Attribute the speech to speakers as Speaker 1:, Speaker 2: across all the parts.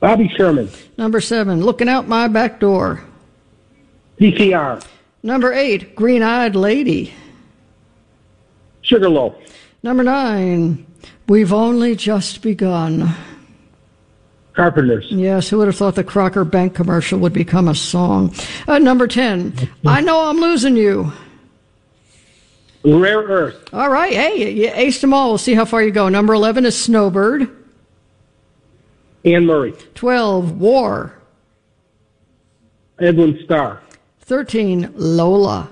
Speaker 1: Bobby Sherman.
Speaker 2: Number 7, Looking Out My Back Door.
Speaker 1: CCR.
Speaker 2: Number 8, Green-Eyed Lady.
Speaker 1: Sugarloaf.
Speaker 2: Number 9, We've Only Just Begun.
Speaker 1: Carpenters.
Speaker 2: Yes, who would have thought the Crocker Bank commercial would become a song? Number 10, I Know I'm Losing You.
Speaker 1: Rare Earth.
Speaker 2: All right, hey, you aced them all. We'll see how far you go. Number 11 is Snowbird.
Speaker 1: Anne Murray.
Speaker 2: 12, War.
Speaker 1: Edwin Starr.
Speaker 2: 13, Lola.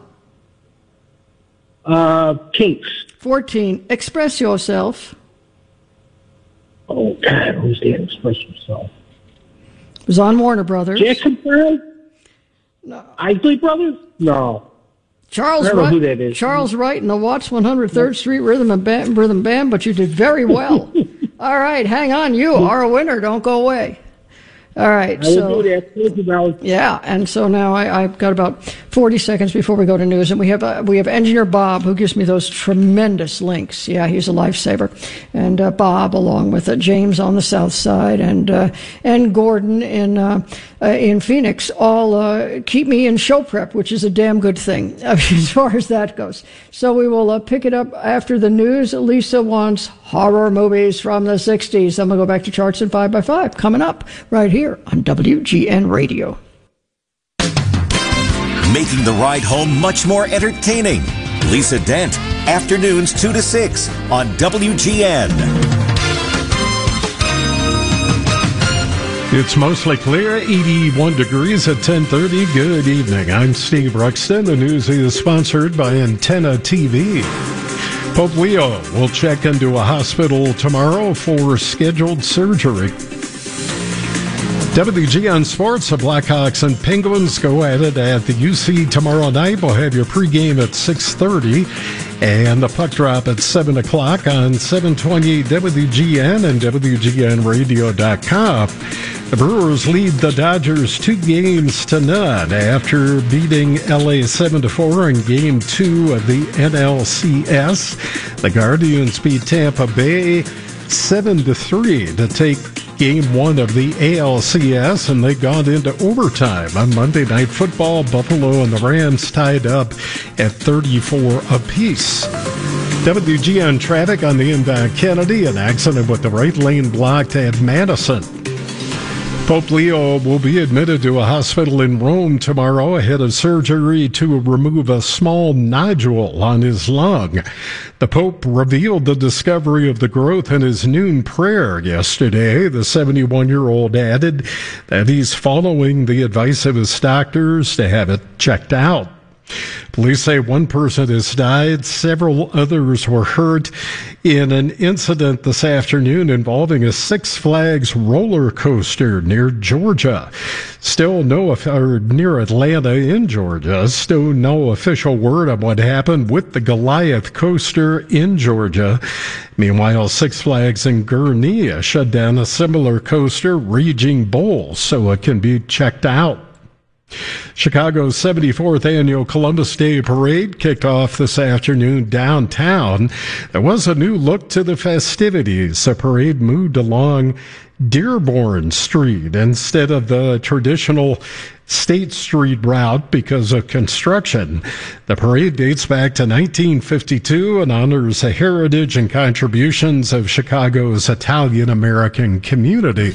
Speaker 1: Kinks.
Speaker 2: 14, Express Yourself.
Speaker 1: Oh, God, who's the Express Yourself?
Speaker 2: It was on Warner Brothers.
Speaker 1: Jackson 5?
Speaker 2: No.
Speaker 1: Isley Brothers? No.
Speaker 2: Charles
Speaker 1: I don't know
Speaker 2: Wright,
Speaker 1: who that is.
Speaker 2: Charles Wright and the Watts 103rd Street Rhythm Band, but you did very well. All right, hang on. You are a winner. Don't go away. All right.
Speaker 1: I will do that. Thank you, Valerie.
Speaker 2: Yeah, and so now I've got about 40 seconds before we go to news, and we have Engineer Bob, who gives me those tremendous links. Yeah, he's a lifesaver. And Bob, along with James on the south side, and Gordon in Phoenix, all keep me in show prep, which is a damn good thing as far as that goes. So we will pick it up after the news. Lisa wants horror movies from the 60s. I'm going to go back to Charts and 5x5 coming up right here on WGN Radio.
Speaker 3: Making the ride home much more entertaining. Lisa Dent, afternoons 2 to 6 on WGN.
Speaker 4: It's mostly clear, 81 degrees at 10:30. Good evening. I'm Steve Ruxton. The news is sponsored by Antenna TV. Pope Leo will check into a hospital tomorrow for scheduled surgery. WGN Sports, the Blackhawks and Penguins go at it at the UC tomorrow night. We'll have your pregame at 6:30 and the puck drop at 7 o'clock on 720 WGN and WGNradio.com. The Brewers lead the Dodgers 2-0 after beating LA 7-4 in Game 2 of the NLCS. The Guardians beat Tampa Bay 7-3 to take Game 1 of the ALCS, and they got into overtime on Monday Night Football. Buffalo and the Rams tied up at 34 apiece. WGN traffic on the inbound Kennedy, an accident with the right lane blocked at Madison. Pope Leo will be admitted to a hospital in Rome tomorrow ahead of surgery to remove a small nodule on his lung. The Pope revealed the discovery of the growth in his noon prayer yesterday. The 71-year-old added that he's following the advice of his doctors to have it checked out. Police say one person has died. Several others were hurt in an incident this afternoon involving a Six Flags roller coaster near Georgia. Near Atlanta in Georgia. Still no official word on what happened with the Goliath coaster in Georgia. Meanwhile, Six Flags in Gurnee shut down a similar coaster, Raging Bull, so it can be checked out. Chicago's 74th annual Columbus Day Parade kicked off this afternoon downtown. There was a new look to the festivities. The parade moved along Dearborn Street instead of the traditional State Street route because of construction. The parade dates back to 1952 and honors the heritage and contributions of Chicago's Italian-American community.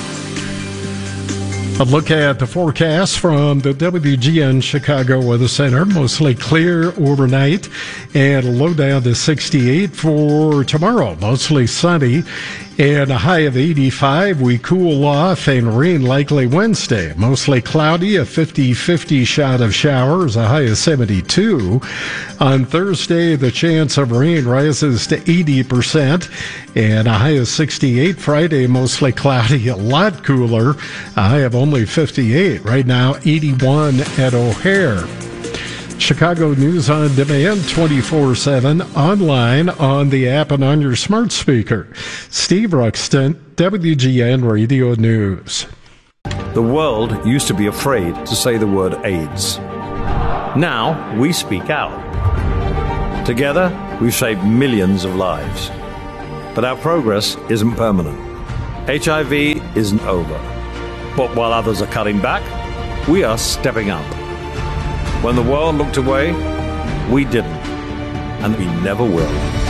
Speaker 4: A look at the forecast from the WGN Chicago Weather Center. Mostly clear overnight and a low down to 68 for tomorrow. Mostly sunny and a high of 85. We cool off and rain likely Wednesday. Mostly cloudy, a 50-50 shot of showers, a high of 72. On Thursday, the chance of rain rises to 80% and a high of 68. Friday, mostly cloudy, a lot cooler, a high of only 58. Right now, 81 at O'Hare. Chicago News on Demand 24/7, online, on the app, and on your smart speaker. Steve Ruxton, WGN Radio News.
Speaker 5: The world used to be afraid to say the word AIDS. Now we speak out. Together, we've saved millions of lives. But our progress isn't permanent. HIV isn't over. But while others are cutting back, we are stepping up. When the world looked away, we didn't, and we never will.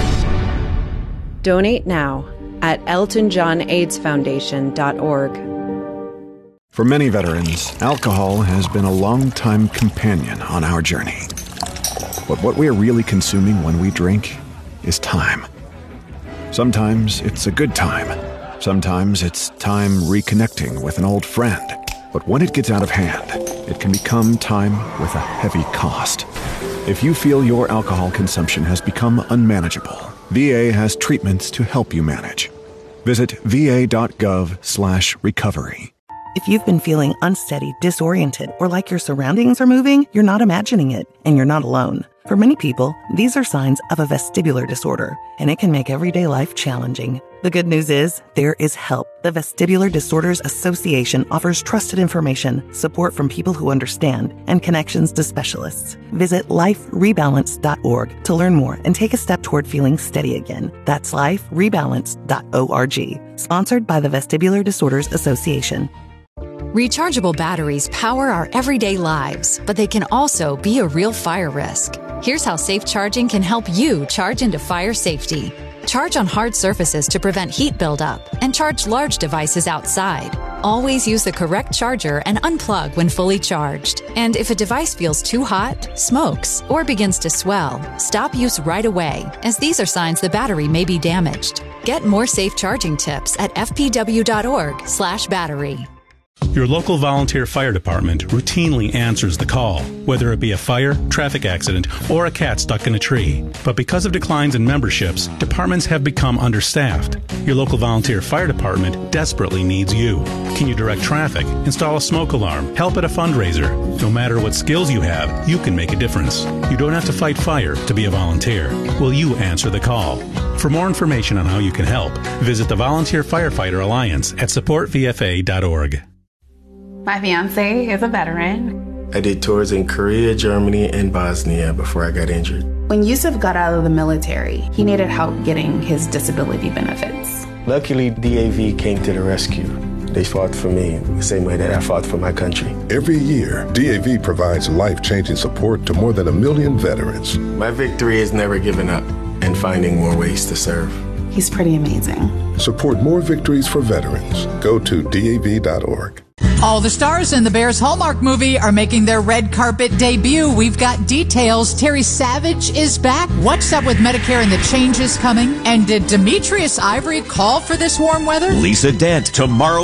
Speaker 6: Donate now at EltonJohnAIDSFoundation.org.
Speaker 7: For many veterans, alcohol has been a long-time companion on our journey. But what we are really consuming when we drink is time. Sometimes it's a good time. Sometimes it's time reconnecting with an old friend. But when it gets out of hand, it can become time with a heavy cost. If you feel your alcohol consumption has become unmanageable, VA has treatments to help you manage. Visit va.gov/recovery.
Speaker 8: If you've been feeling unsteady, disoriented, or like your surroundings are moving, you're not imagining it, and you're not alone. For many people, these are signs of a vestibular disorder, and it can make everyday life challenging. The good news is, there is help. The Vestibular Disorders Association offers trusted information, support from people who understand, and connections to specialists. Visit liferebalance.org to learn more and take a step toward feeling steady again. That's liferebalance.org. Sponsored by the Vestibular Disorders Association.
Speaker 9: Rechargeable batteries power our everyday lives, but they can also be a real fire risk. Here's how safe charging can help you charge into fire safety. Charge on hard surfaces to prevent heat buildup, and charge large devices outside. Always use the correct charger and unplug when fully charged. And if a device feels too hot, smokes, or begins to swell, stop use right away, as these are signs the battery may be damaged. Get more safe charging tips at fpw.org/battery.
Speaker 10: Your local volunteer fire department routinely answers the call, whether it be a fire, traffic accident, or a cat stuck in a tree. But because of declines in memberships, departments have become understaffed. Your local volunteer fire department desperately needs you. Can you direct traffic, install a smoke alarm, help at a fundraiser? No matter what skills you have, you can make a difference. You don't have to fight fire to be a volunteer. Will you answer the call? For more information on how you can help, visit the Volunteer Firefighter Alliance at supportvfa.org.
Speaker 11: My fiance is a veteran.
Speaker 12: I did tours in Korea, Germany, and Bosnia before I got injured.
Speaker 11: When Yusuf got out of the military, he needed help getting his disability benefits.
Speaker 12: Luckily, DAV came to the rescue. They fought for me the same way that I fought for my country.
Speaker 13: Every year, DAV provides life-changing support to more than 1 million veterans.
Speaker 12: My victory is never giving up and finding more ways to serve.
Speaker 11: He's pretty amazing.
Speaker 13: Support more victories for veterans. Go to DAV.org.
Speaker 14: All the stars in the Bears Hallmark movie are making their red carpet debut. We've got details. Terry Savage is back. What's up with Medicare and the changes coming? And did Demetrius Ivory call for this warm weather?
Speaker 3: Lisa Dent, tomorrow